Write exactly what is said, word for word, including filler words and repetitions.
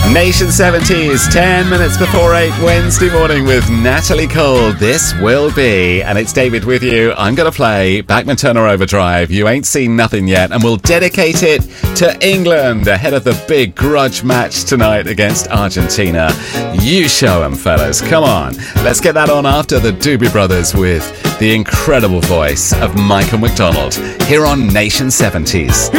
Nation seventies, ten minutes before eight, Wednesday morning with Natalie Cole. This will be, and it's David with you. I'm going to play Bachman Turner Overdrive. You ain't seen nothing yet, and we'll dedicate it to England ahead of the big grudge match tonight against Argentina. You show 'em, fellas. Come on. Let's get that on after the Doobie Brothers with the incredible voice of Michael McDonald here on Nation seventies.